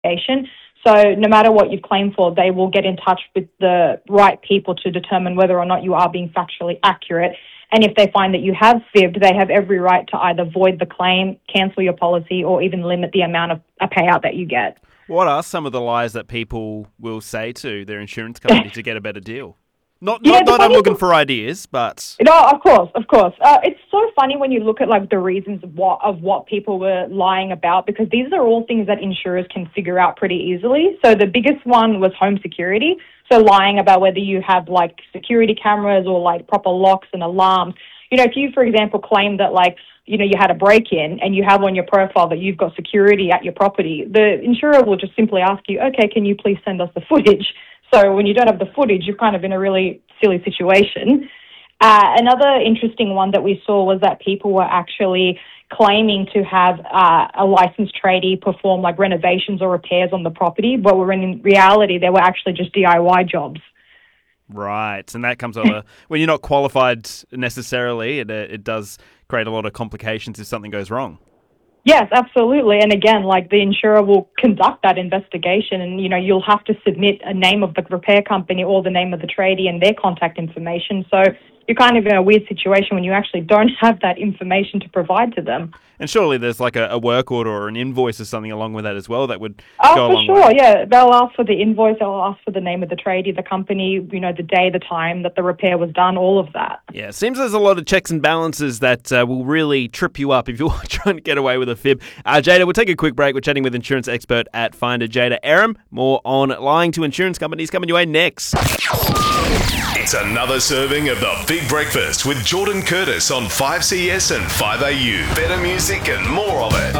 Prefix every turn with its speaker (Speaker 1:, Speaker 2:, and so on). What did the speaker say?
Speaker 1: investigation. So no matter what you've claimed for, they will get in touch with the right people to determine whether or not you are being factually accurate. And if they find that you have fibbed, they have every right to either void the claim, cancel your policy, or even limit the amount of a payout that you get.
Speaker 2: What are some of the lies that people will say to their insurance company to get a better deal? Not I'm looking for ideas, but...
Speaker 1: No, of course. It's so funny when you look at like the reasons of what people were lying about, because these are all things that insurers can figure out pretty easily. So the biggest one was home security. So lying about whether you have like security cameras or like proper locks and alarms. You know, if you, for example, claim that like, you know, you had a break-in and you have on your profile that you've got security at your property, the insurer will just simply ask you, okay, can you please send us the footage? So when you don't have the footage, you're kind of in a really silly situation. Another interesting one that we saw was that people were actually claiming to have a licensed tradie perform like renovations or repairs on the property, but when in reality, they were actually just DIY jobs.
Speaker 2: Right, and that comes over when you're not qualified necessarily. It does create a lot of complications if something goes wrong.
Speaker 1: Yes, absolutely. And again, like the insurer will conduct that investigation and, you know, you'll have to submit a name of the repair company or the name of the tradie and their contact information. So you're kind of in a weird situation when you actually don't have that information to provide to them.
Speaker 2: And surely there's like a work order or an invoice or something along with that as well that would go
Speaker 1: for
Speaker 2: along
Speaker 1: sure,
Speaker 2: way.
Speaker 1: Yeah. They'll ask for the invoice, they'll ask for the name of the tradie, the company, you know, the day, the time that the repair was done, all of that.
Speaker 2: Yeah, it seems there's a lot of checks and balances that will really trip you up if you're trying to get away with a fib. Jada, we'll take a quick break. We're chatting with insurance expert at Finder, Jada Aram. More on lying to insurance companies coming your way next.
Speaker 3: It's another serving of the Big Breakfast with Jordan Curtis on 5CS and 5AU. Better music and more of it.